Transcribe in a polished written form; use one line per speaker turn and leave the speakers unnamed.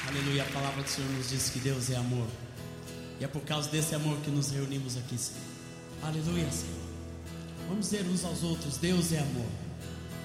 Aleluia, a palavra do Senhor nos diz que Deus é amor. E é por causa desse amor que nos reunimos aqui, Senhor. Aleluia, Senhor. Vamos dizer uns aos outros: Deus é amor.